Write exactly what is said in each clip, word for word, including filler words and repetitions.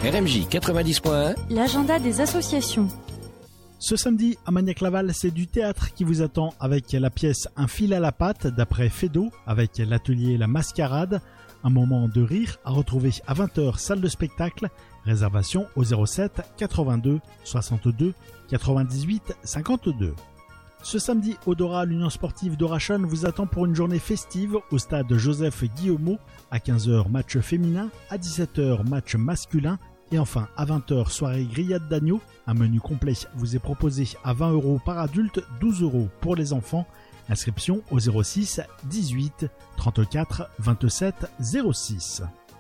R M J quatre-vingt-dix point un, l'agenda des associations. Ce samedi, à Magnac-Laval, c'est du théâtre qui vous attend avec la pièce Un fil à la patte d'après Fédo, avec l'atelier La Mascarade. Un moment de rire à retrouver à vingt heures, salle de spectacle. Réservation au zéro sept quatre-vingt-deux soixante-deux quatre-vingt-dix-huit cinquante-deux. Ce samedi, Odora, l'Union sportive d'Orachon vous attend pour une journée festive au stade Joseph Guillemot. À quinze heures, match féminin. À dix-sept heures, match masculin. Et enfin, à vingt heures, soirée grillade d'agneau. Un menu complet vous est proposé à vingt euros par adulte, douze euros pour les enfants. Inscription au zéro six dix-huit trente-quatre vingt-sept zéro six.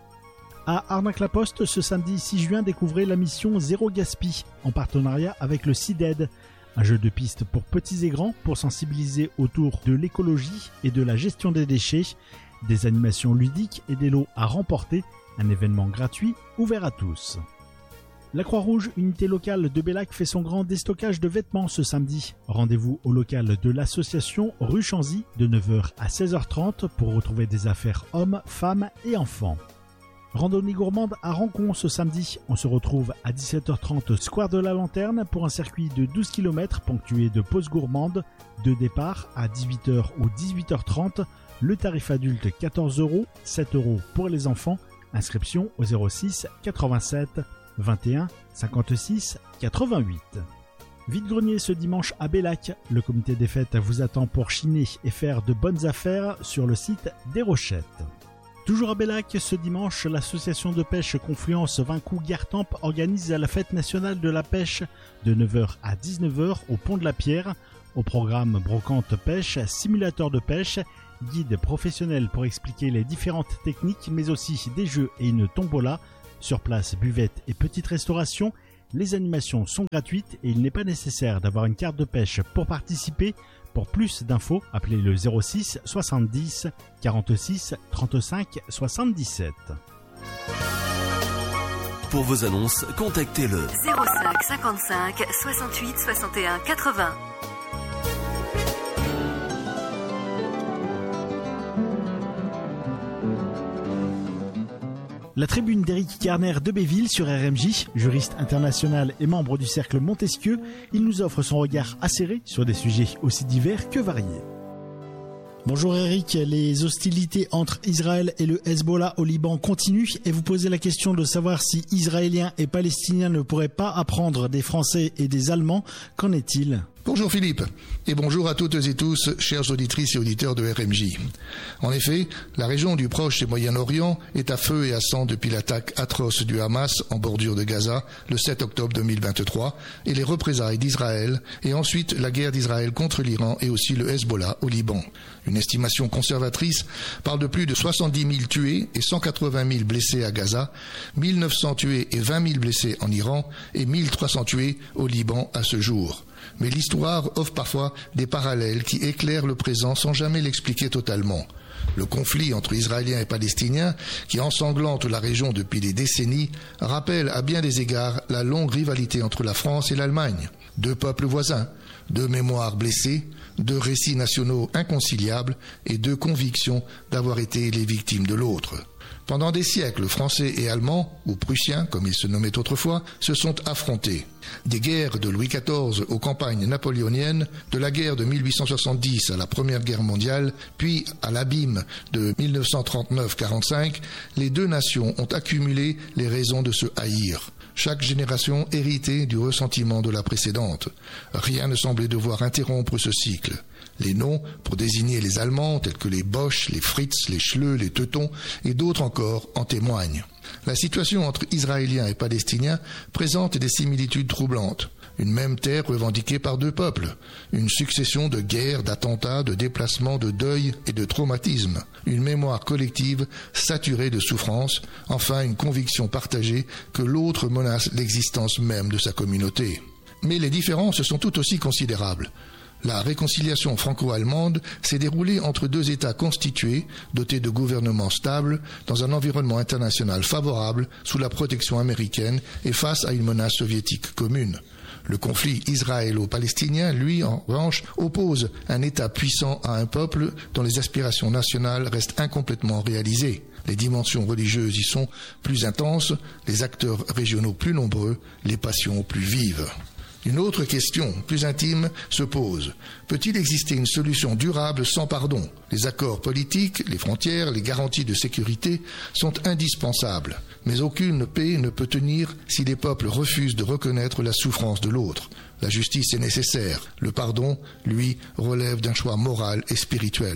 À Arnac-la-Poste, ce samedi six juin, découvrez la mission Zéro Gaspi en partenariat avec le C I D E D. Un jeu de piste pour petits et grands pour sensibiliser autour de l'écologie et de la gestion des déchets. Des animations ludiques et des lots à remporter. Un événement gratuit ouvert à tous. La Croix-Rouge, unité locale de Bellac, fait son grand déstockage de vêtements ce samedi. Rendez-vous au local de l'association rue Chanzy de neuf heures à seize heures trente pour retrouver des affaires hommes, femmes et enfants. Randonnée gourmande à Rancon ce samedi. On se retrouve à dix-sept heures trente square de la Lanterne pour un circuit de douze kilomètres ponctué de pauses gourmandes. De départ à dix-huit heures ou dix-huit heures trente. Le tarif adulte quatorze euros, sept euros pour les enfants. Inscription au zéro six quatre-vingt-sept vingt et un cinquante-six quatre-vingt-huit. Vide-grenier ce dimanche à Bellac. Le comité des fêtes vous attend pour chiner et faire de bonnes affaires sur le site des Rochettes. Toujours à Bellac, ce dimanche, l'association de pêche Confluence Vincou-Gartempe organise la fête nationale de la pêche de neuf heures à dix-neuf heures au Pont de la Pierre. Au programme brocante pêche, simulateur de pêche, guide professionnel pour expliquer les différentes techniques, mais aussi des jeux et une tombola. Sur place, buvette et petite restauration. Les animations sont gratuites et il n'est pas nécessaire d'avoir une carte de pêche pour participer. Pour plus d'infos, appelez le zéro six soixante-dix quarante-six trente-cinq soixante-dix-sept. Pour vos annonces, contactez le zéro cinq cinquante-cinq soixante-huit soixante et un quatre-vingts. La tribune d'Éric Kerner de Béville sur R M J, juriste international et membre du cercle Montesquieu, il nous offre son regard acéré sur des sujets aussi divers que variés. Bonjour Eric, les hostilités entre Israël et le Hezbollah au Liban continuent et vous posez la question de savoir si Israéliens et Palestiniens ne pourraient pas apprendre des Français et des Allemands. Qu'en est-il ? Bonjour Philippe, et bonjour à toutes et tous, chères auditrices et auditeurs de R M J. En effet, la région du Proche et Moyen-Orient est à feu et à sang depuis l'attaque atroce du Hamas en bordure de Gaza le sept octobre deux mille vingt-trois et les représailles d'Israël, et ensuite la guerre d'Israël contre l'Iran et aussi le Hezbollah au Liban. Une estimation conservatrice parle de plus de soixante-dix mille tués et cent quatre-vingt mille blessés à Gaza, mille neuf cents tués et vingt mille blessés en Iran et mille trois cents tués au Liban à ce jour. Mais l'histoire offre parfois des parallèles qui éclairent le présent sans jamais l'expliquer totalement. Le conflit entre Israéliens et Palestiniens, qui ensanglante la région depuis des décennies, rappelle à bien des égards la longue rivalité entre la France et l'Allemagne. Deux peuples voisins, deux mémoires blessées, deux récits nationaux inconciliables et deux convictions d'avoir été les victimes de l'autre. Pendant des siècles, Français et Allemands, ou Prussiens, comme ils se nommaient autrefois, se sont affrontés. Des guerres de Louis quatorze aux campagnes napoléoniennes, de la guerre de mille huit cent soixante-dix à la Première Guerre mondiale, puis à l'abîme de mille neuf cent trente-neuf quarante-cinq, les deux nations ont accumulé les raisons de se haïr. Chaque génération héritait du ressentiment de la précédente. Rien ne semblait devoir interrompre ce cycle. Les noms pour désigner les Allemands, tels que les Boches, les Fritz, les Schleux, les Teutons et d'autres encore, en témoignent. La situation entre Israéliens et Palestiniens présente des similitudes troublantes. Une même terre revendiquée par deux peuples. Une succession de guerres, d'attentats, de déplacements, de deuils et de traumatismes. Une mémoire collective saturée de souffrances. Enfin, une conviction partagée que l'autre menace l'existence même de sa communauté. Mais les différences sont tout aussi considérables. La réconciliation franco-allemande s'est déroulée entre deux États constitués, dotés de gouvernements stables, dans un environnement international favorable, sous la protection américaine et face à une menace soviétique commune. Le conflit israélo-palestinien, lui, en revanche, oppose un État puissant à un peuple dont les aspirations nationales restent incomplètement réalisées. Les dimensions religieuses y sont plus intenses, les acteurs régionaux plus nombreux, les passions plus vives. Une autre question, plus intime, se pose. Peut-il exister une solution durable sans pardon ? Les accords politiques, les frontières, les garanties de sécurité sont indispensables. Mais aucune paix ne peut tenir si les peuples refusent de reconnaître la souffrance de l'autre. La justice est nécessaire. Le pardon, lui, relève d'un choix moral et spirituel.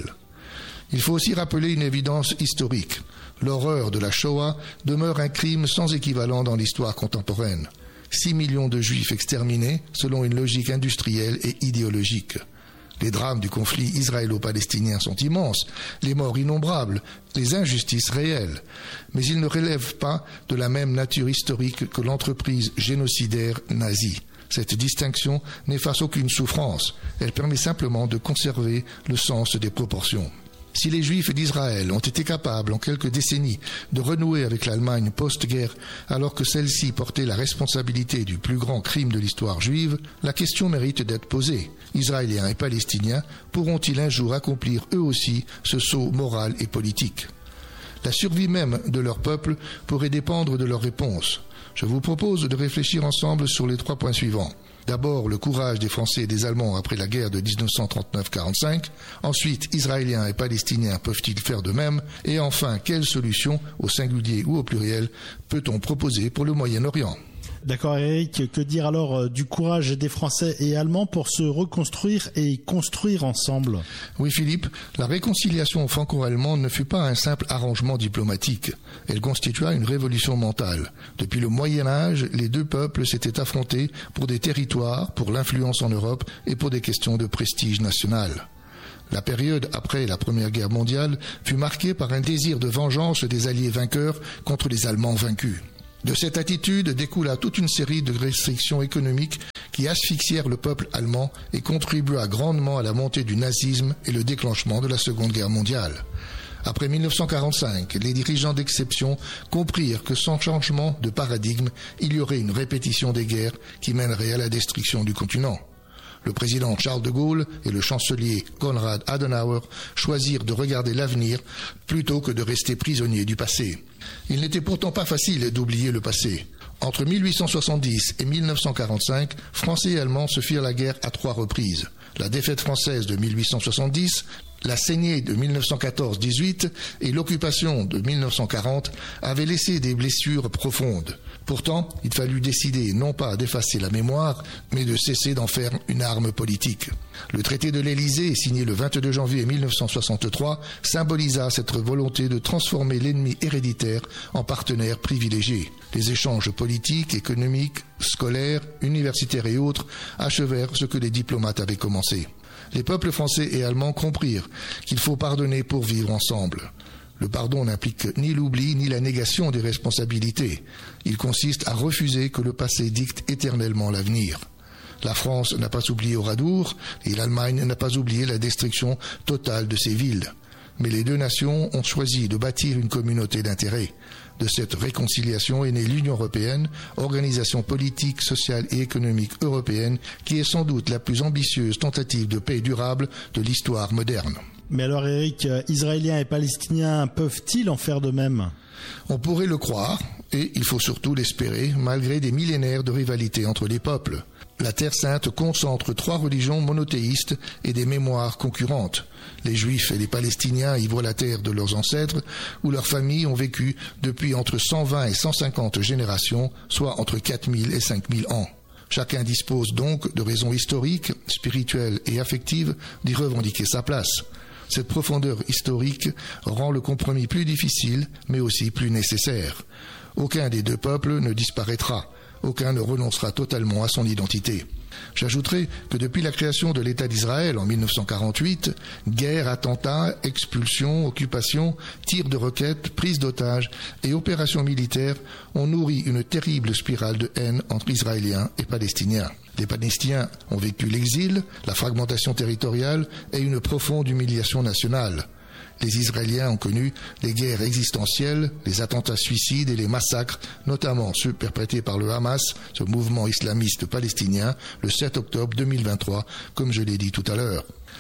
Il faut aussi rappeler une évidence historique. L'horreur de la Shoah demeure un crime sans équivalent dans l'histoire contemporaine. six millions de juifs exterminés selon une logique industrielle et idéologique. Les drames du conflit israélo-palestinien sont immenses, les morts innombrables, les injustices réelles. Mais ils ne relèvent pas de la même nature historique que l'entreprise génocidaire nazie. Cette distinction n'efface aucune souffrance, elle permet simplement de conserver le sens des proportions. Si les Juifs d'Israël ont été capables en quelques décennies de renouer avec l'Allemagne post-guerre alors que celle-ci portait la responsabilité du plus grand crime de l'histoire juive, la question mérite d'être posée. Israéliens et Palestiniens pourront-ils un jour accomplir eux aussi ce saut moral et politique ? La survie même de leur peuple pourrait dépendre de leur réponse. Je vous propose de réfléchir ensemble sur les trois points suivants. D'abord, le courage des Français et des Allemands après la guerre de dix-neuf cent trente-neuf quarante-cinq. Ensuite, Israéliens et Palestiniens peuvent-ils faire de même ? Et enfin, quelle solution, au singulier ou au pluriel, peut-on proposer pour le Moyen-Orient ? D'accord Eric, que dire alors euh, du courage des Français et Allemands pour se reconstruire et construire ensemble ? Oui Philippe, la réconciliation franco-allemande ne fut pas un simple arrangement diplomatique. Elle constitua une révolution mentale. Depuis le Moyen-Âge, les deux peuples s'étaient affrontés pour des territoires, pour l'influence en Europe et pour des questions de prestige national. La période après la Première Guerre mondiale fut marquée par un désir de vengeance des Alliés vainqueurs contre les Allemands vaincus. De cette attitude découla toute une série de restrictions économiques qui asphyxièrent le peuple allemand et contribua grandement à la montée du nazisme et le déclenchement de la Seconde Guerre mondiale. Après mille neuf cent quarante-cinq, les dirigeants d'exception comprirent que sans changement de paradigme, il y aurait une répétition des guerres qui mènerait à la destruction du continent. Le président Charles de Gaulle et le chancelier Konrad Adenauer choisirent de regarder l'avenir plutôt que de rester prisonniers du passé. Il n'était pourtant pas facile d'oublier le passé. Entre mille huit cent soixante-dix et mille neuf cent quarante-cinq, Français et Allemands se firent la guerre à trois reprises. La défaite française de mille huit cent soixante-dix, la saignée de mille neuf cent quatorze dix-huit et l'occupation de mille neuf cent quarante avaient laissé des blessures profondes. Pourtant, il fallut décider non pas d'effacer la mémoire, mais de cesser d'en faire une arme politique. Le traité de l'Élysée, signé le vingt-deux janvier mille neuf cent soixante-trois, symbolisa cette volonté de transformer l'ennemi héréditaire en partenaire privilégié. Les échanges politiques, économiques, scolaires, universitaires et autres achevèrent ce que les diplomates avaient commencé. Les peuples français et allemands comprirent qu'il faut pardonner pour vivre ensemble. Le pardon n'implique ni l'oubli ni la négation des responsabilités. Il consiste à refuser que le passé dicte éternellement l'avenir. La France n'a pas oublié Oradour et l'Allemagne n'a pas oublié la destruction totale de ses villes. Mais les deux nations ont choisi de bâtir une communauté d'intérêts. De cette réconciliation est née l'Union européenne, organisation politique, sociale et économique européenne, qui est sans doute la plus ambitieuse tentative de paix durable de l'histoire moderne. Mais alors Eric, Israéliens et Palestiniens peuvent-ils en faire de même ? On pourrait le croire, et il faut surtout l'espérer, malgré des millénaires de rivalité entre les peuples. La Terre Sainte concentre trois religions monothéistes et des mémoires concurrentes. Les Juifs et les Palestiniens y voient la terre de leurs ancêtres, où leurs familles ont vécu depuis entre cent vingt et cent cinquante générations, soit entre quatre mille et cinq mille ans. Chacun dispose donc de raisons historiques, spirituelles et affectives d'y revendiquer sa place. Cette profondeur historique rend le compromis plus difficile, mais aussi plus nécessaire. Aucun des deux peuples ne disparaîtra. Aucun ne renoncera totalement à son identité. J'ajouterai que depuis la création de l'État d'Israël en mille neuf cent quarante-huit, guerre, attentats, expulsions, occupations, tirs de roquettes, prises d'otages et opérations militaires ont nourri une terrible spirale de haine entre Israéliens et Palestiniens. Les Palestiniens ont vécu l'exil, la fragmentation territoriale et une profonde humiliation nationale. Les Israéliens ont connu les guerres existentielles, les attentats suicides et les massacres, notamment ceux perpétrés par le Hamas, ce mouvement islamiste palestinien, le sept octobre deux mille vingt-trois, comme je l'ai dit tout à l'heure.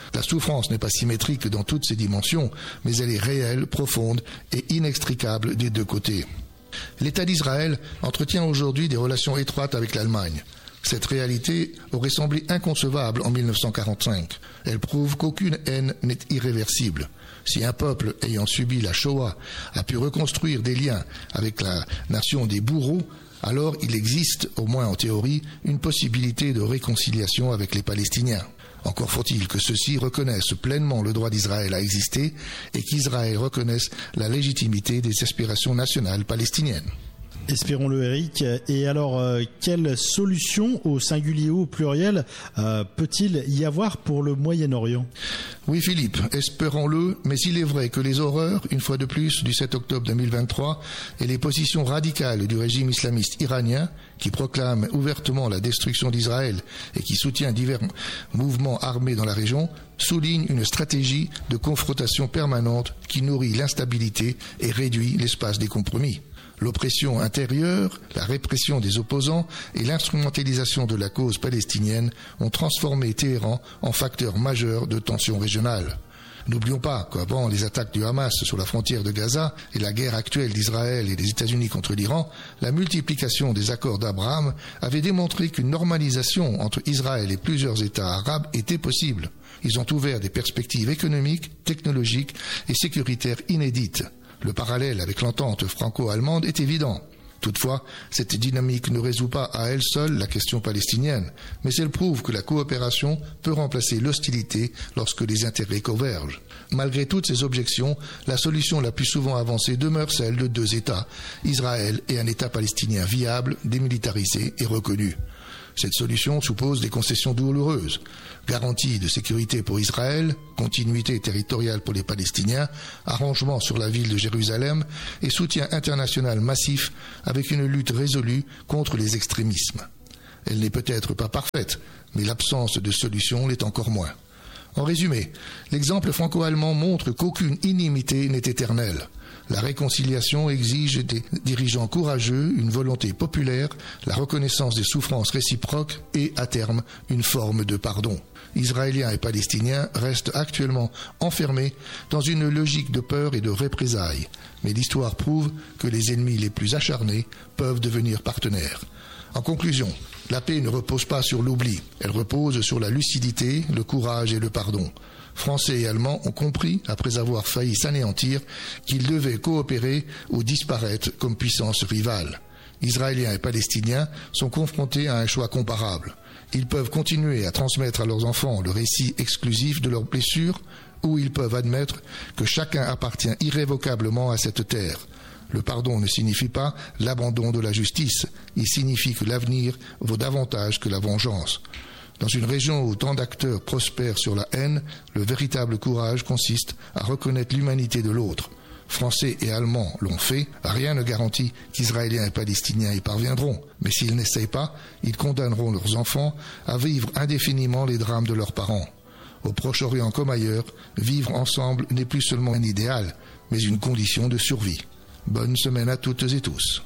La souffrance n'est pas symétrique dans toutes ses dimensions, mais elle est réelle, profonde et inextricable des deux côtés. L'État d'Israël entretient aujourd'hui des relations étroites avec l'Allemagne. Cette réalité aurait semblé inconcevable en mille neuf cent quarante-cinq. Elle prouve qu'aucune haine n'est irréversible. Si un peuple ayant subi la Shoah a pu reconstruire des liens avec la nation des bourreaux, alors il existe, au moins en théorie, une possibilité de réconciliation avec les Palestiniens. Encore faut-il que ceux-ci reconnaissent pleinement le droit d'Israël à exister et qu'Israël reconnaisse la légitimité des aspirations nationales palestiniennes. Espérons-le, Eric. Et alors, euh, quelle solution au singulier ou au pluriel euh, peut-il y avoir pour le Moyen-Orient ? Oui, Philippe, espérons-le, mais il est vrai que les horreurs, une fois de plus, du sept octobre deux mille vingt-trois et les positions radicales du régime islamiste iranien, qui proclame ouvertement la destruction d'Israël et qui soutient divers mouvements armés dans la région, soulignent une stratégie de confrontation permanente qui nourrit l'instabilité et réduit l'espace des compromis. L'oppression intérieure, la répression des opposants et l'instrumentalisation de la cause palestinienne ont transformé Téhéran en facteur majeur de tension régionale. N'oublions pas qu'avant les attaques du Hamas sur la frontière de Gaza et la guerre actuelle d'Israël et des États-Unis contre l'Iran, la multiplication des accords d'Abraham avait démontré qu'une normalisation entre Israël et plusieurs États arabes était possible. Ils ont ouvert des perspectives économiques, technologiques et sécuritaires inédites. Le parallèle avec l'entente franco-allemande est évident. Toutefois, cette dynamique ne résout pas à elle seule la question palestinienne, mais elle prouve que la coopération peut remplacer l'hostilité lorsque les intérêts convergent. Malgré toutes ces objections, la solution la plus souvent avancée demeure celle de deux États, Israël et un État palestinien viable, démilitarisé et reconnu. Cette solution suppose des concessions douloureuses. Garantie de sécurité pour Israël, continuité territoriale pour les Palestiniens, arrangement sur la ville de Jérusalem et soutien international massif avec une lutte résolue contre les extrémismes. Elle n'est peut-être pas parfaite, mais l'absence de solution l'est encore moins. En résumé, l'exemple franco-allemand montre qu'aucune inimité n'est éternelle. La réconciliation exige des dirigeants courageux, une volonté populaire, la reconnaissance des souffrances réciproques et, à terme, une forme de pardon. Israéliens et Palestiniens restent actuellement enfermés dans une logique de peur et de représailles. Mais l'histoire prouve que les ennemis les plus acharnés peuvent devenir partenaires. En conclusion, la paix ne repose pas sur l'oubli, elle repose sur la lucidité, le courage et le pardon. Français et Allemands ont compris, après avoir failli s'anéantir, qu'ils devaient coopérer ou disparaître comme puissances rivales. Israéliens et Palestiniens sont confrontés à un choix comparable. Ils peuvent continuer à transmettre à leurs enfants le récit exclusif de leurs blessures, ou ils peuvent admettre que chacun appartient irrévocablement à cette terre. Le pardon ne signifie pas l'abandon de la justice, il signifie que l'avenir vaut davantage que la vengeance. Dans une région où tant d'acteurs prospèrent sur la haine, le véritable courage consiste à reconnaître l'humanité de l'autre. Français et Allemands l'ont fait, rien ne garantit qu'Israéliens et Palestiniens y parviendront. Mais s'ils n'essayent pas, ils condamneront leurs enfants à vivre indéfiniment les drames de leurs parents. Au Proche-Orient comme ailleurs, vivre ensemble n'est plus seulement un idéal, mais une condition de survie. Bonne semaine à toutes et tous.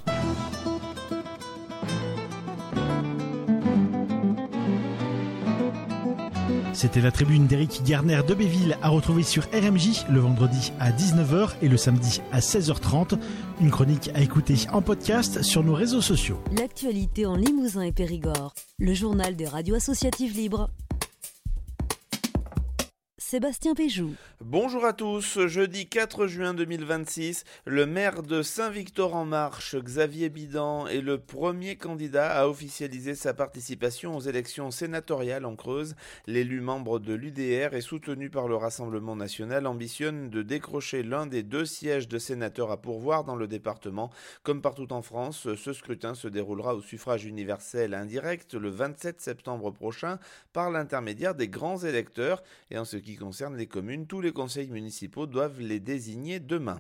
C'était la tribune d'Éric Garner de Béville à retrouver sur R M J le vendredi à dix-neuf heures et le samedi à seize heures trente. Une chronique à écouter en podcast sur nos réseaux sociaux. L'actualité en Limousin et Périgord. Le journal des radios associatives libres. Sébastien Péjou. Bonjour à tous, jeudi quatre juin deux mille vingt-six, le maire de Saint-Victor-en-Marche, Xavier Bidan, est le premier candidat à officialiser sa participation aux élections sénatoriales en Creuse. L'élu membre de l'U D R et soutenu par le Rassemblement national ambitionne de décrocher l'un des deux sièges de sénateur à pourvoir dans le département. Comme partout en France, ce scrutin se déroulera au suffrage universel indirect le vingt-sept septembre prochain par l'intermédiaire des grands électeurs. Et en ce qui concerne les communes, tous les conseils municipaux doivent les désigner demain.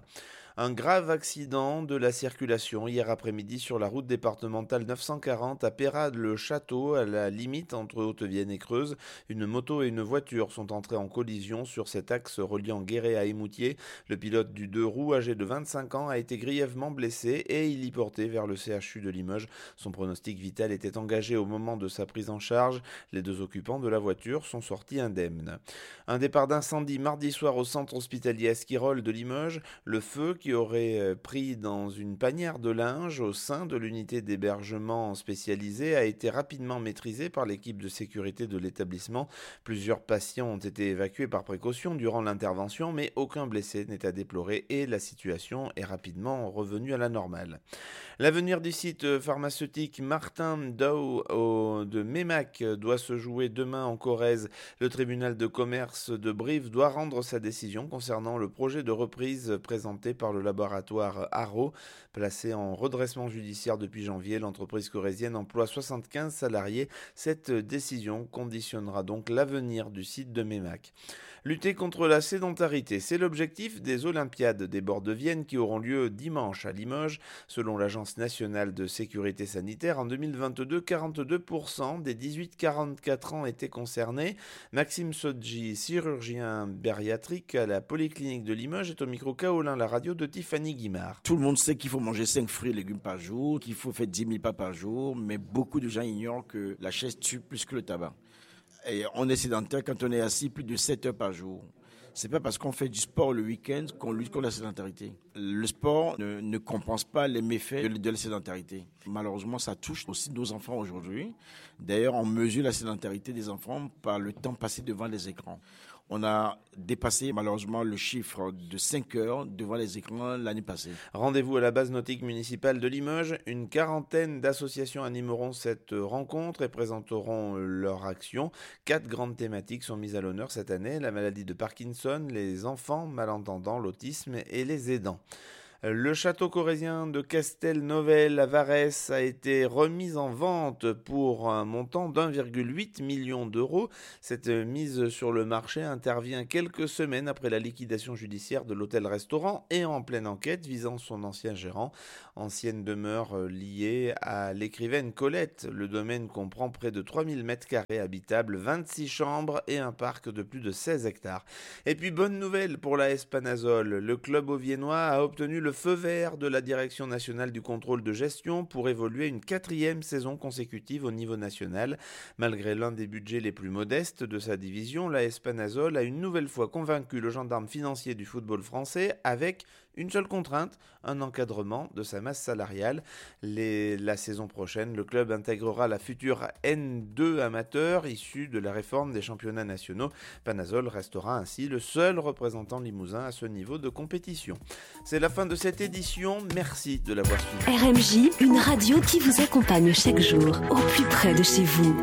Un grave accident de la circulation hier après-midi sur la route départementale neuf cent quarante à Peyrade-le-Château, à la limite entre Haute-Vienne et Creuse. Une moto et une voiture sont entrées en collision sur cet axe reliant Guéret à Émoutier. Le pilote du deux roues, âgé de vingt-cinq ans, a été grièvement blessé et il y porté vers le C H U de Limoges. Son pronostic vital était engagé au moment de sa prise en charge. Les deux occupants de la voiture sont sortis indemnes. Un départ d'incendie mardi soir au centre hospitalier Esquirol de Limoges. Le feu qui aurait pris dans une panière de linge au sein de l'unité d'hébergement spécialisée a été rapidement maîtrisé par l'équipe de sécurité de l'établissement. Plusieurs patients ont été évacués par précaution durant l'intervention, mais aucun blessé n'est à déplorer et la situation est rapidement revenue à la normale. L'avenir du site pharmaceutique Martin Daou de Meymac doit se jouer demain en Corrèze. Le tribunal de commerce de Brive doit rendre sa décision concernant le projet de reprise présenté par le laboratoire Haro. Placé en redressement judiciaire depuis janvier, l'entreprise corrézienne emploie soixante-quinze salariés. Cette décision conditionnera donc l'avenir du site de Meymac. Lutter contre la sédentarité, c'est l'objectif des Olympiades des bords de Vienne qui auront lieu dimanche à Limoges. Selon l'Agence nationale de sécurité sanitaire, en deux mille vingt-deux, quarante-deux pour cent des dix-huit à quarante-quatre ans étaient concernés. Maxime Sodji, chirurgien bariatrique à la Polyclinique de Limoges, est au micro Kaolin, la radio de Tiffany Guimard. Tout le monde sait qu'il faut manger cinq fruits et légumes par jour, qu'il faut faire dix mille pas par jour, mais beaucoup de gens ignorent que la chaise tue plus que le tabac. Et on est sédentaire quand on est assis plus de sept heures par jour. C'est pas parce qu'on fait du sport le week-end qu'on lutte contre la sédentarité. Le sport ne, ne compense pas les méfaits de, de la sédentarité. Malheureusement, ça touche aussi nos enfants aujourd'hui. D'ailleurs, on mesure la sédentarité des enfants par le temps passé devant les écrans. On a dépassé malheureusement le chiffre de cinq heures devant les écrans l'année passée. Rendez-vous à la base nautique municipale de Limoges. Une quarantaine d'associations animeront cette rencontre et présenteront leur action. Quatre grandes thématiques sont mises à l'honneur cette année: la maladie de Parkinson, les enfants malentendants, l'autisme et les aidants. Le château corrézien de Castelnovel à Varès a été remis en vente pour un montant d'un virgule huit million d'euros. Cette mise sur le marché intervient quelques semaines après la liquidation judiciaire de l'hôtel-restaurant et en pleine enquête visant son ancien gérant. Ancienne demeure liée à l'écrivaine Colette. Le domaine comprend près de trois mille mètres carrés habitables, vingt-six chambres et un parc de plus de seize hectares. Et puis bonne nouvelle pour l'A S Panazol. Le club auviennois a obtenu le feu vert de la Direction nationale du contrôle de gestion pour évoluer une quatrième saison consécutive au niveau national. Malgré l'un des budgets les plus modestes de sa division, l'A S Panazol a une nouvelle fois convaincu le gendarme financier du football français avec une seule contrainte, un encadrement de sa masse salariale. Les, la saison prochaine, le club intégrera la future N deux amateur issue de la réforme des championnats nationaux. Panazol restera ainsi le seul représentant limousin à ce niveau de compétition. C'est la fin de cette édition. Merci de l'avoir suivi. R M J, une radio qui vous accompagne chaque jour, au plus près de chez vous.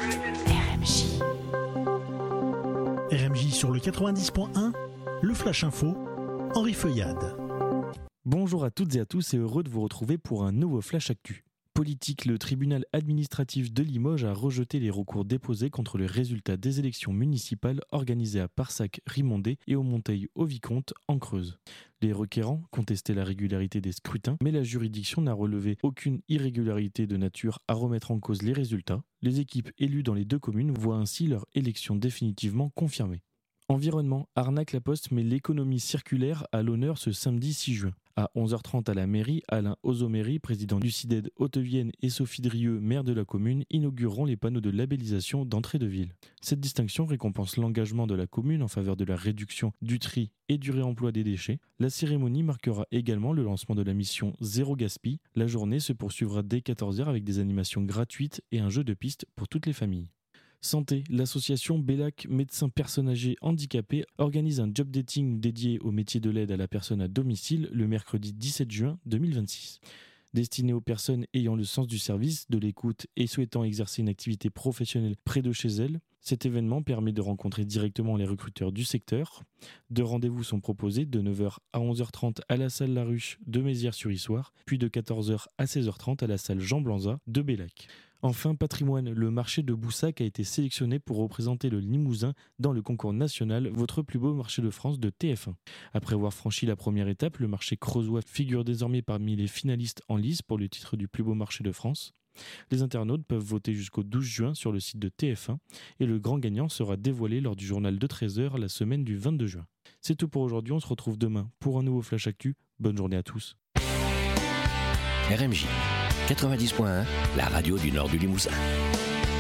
R M J. R M J sur le quatre-vingt-dix point un, le Flash Info, Henri Feuillade. Bonjour à toutes et à tous et heureux de vous retrouver pour un nouveau Flash Actu. Politique, le tribunal administratif de Limoges a rejeté les recours déposés contre les résultats des élections municipales organisées à Parsac-Rimondé et au Monteil-au-Vicomte en Creuse. Les requérants contestaient la régularité des scrutins, mais la juridiction n'a relevé aucune irrégularité de nature à remettre en cause les résultats. Les équipes élues dans les deux communes voient ainsi leur élection définitivement confirmée. Environnement, Arnaque la Poste met l'économie circulaire à l'honneur ce samedi six juin. À onze heures trente à la mairie, Alain Ozoméry, président du C I D E D Haute-Vienne, et Sophie Drieux, maire de la commune, inaugureront les panneaux de labellisation d'entrée de ville. Cette distinction récompense l'engagement de la commune en faveur de la réduction du tri et du réemploi des déchets. La cérémonie marquera également le lancement de la mission Zéro Gaspille. La journée se poursuivra dès quatorze heures avec des animations gratuites et un jeu de piste pour toutes les familles. Santé, l'association Bellac Médecins Personnes Âgées Handicapées organise un job dating dédié au métier de l'aide à la personne à domicile le mercredi dix-sept juin deux mille vingt-six. Destiné aux personnes ayant le sens du service, de l'écoute et souhaitant exercer une activité professionnelle près de chez elles, cet événement permet de rencontrer directement les recruteurs du secteur. Deux rendez-vous sont proposés de neuf heures à onze heures trente à la salle La Ruche de Mézières-sur-Issoire, puis de quatorze heures à seize heures trente à la salle Jean Blanza de Bellac. Enfin, patrimoine, le marché de Boussac a été sélectionné pour représenter le Limousin dans le concours national Votre plus beau marché de France de T F un. Après avoir franchi la première étape, le marché creusois figure désormais parmi les finalistes en lice pour le titre du plus beau marché de France. Les internautes peuvent voter jusqu'au douze juin sur le site de T F un et le grand gagnant sera dévoilé lors du journal de treize heures la semaine du vingt-deux juin. C'est tout pour aujourd'hui, on se retrouve demain pour un nouveau Flash Actu. Bonne journée à tous. R M J quatre-vingt-dix point un, la radio du nord du Limousin.